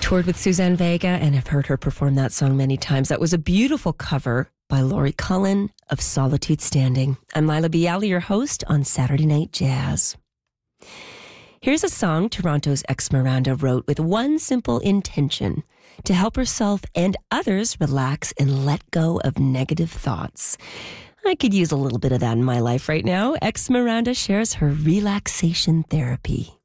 toured with Suzanne Vega and have heard her perform that song many times. That was a beautiful cover by Laurie Cullen of Solitude Standing. I'm Lila Bialy, your host on Saturday Night Jazz. Here's a song Toronto's Ex Miranda wrote with one simple intention: to help herself and others relax and let go of negative thoughts. I could use a little bit of that in my life right now. Ex Miranda shares her relaxation therapy.